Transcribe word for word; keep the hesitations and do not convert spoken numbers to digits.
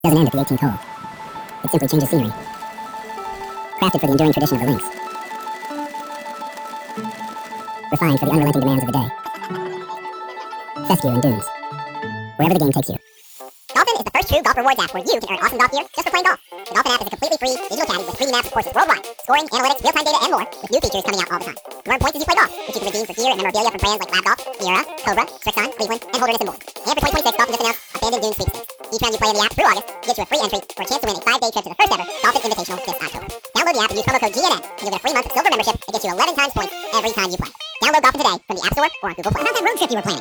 doesn't end at the eighteenth hole. It simply changes scenery. Crafted for the enduring tradition of the links. Refined for the unrelenting demands of the day. Fescue and Dunes. Wherever the game takes you. Dolphin is the first true golf rewards app where you can earn awesome golf gear just for playing golf. The Dolphin app is a completely free digital caddy with three D maps of courses worldwide, scoring, analytics, real-time data, and more, with new features coming out all the time. You earn points as you play golf, which you can redeem for gear and memorabilia from brands like Lab Golf, Miura, Cobra, Strixon, Cleveland, and Holderness and more. And for twenty twenty-six, Dolphin just announced Abandoned Dunes Sweepstakes. Each round you play in the app through August gets you a free entry for a chance to win a five-day trip to the first ever Dolphin Invitational this October. Download the app and use promo code G N N, and you'll get a free month of silver membership that gets you eleven times points every time you play. Download Dolphin today from the App Store or on Google Play. How about that road trip you were planning?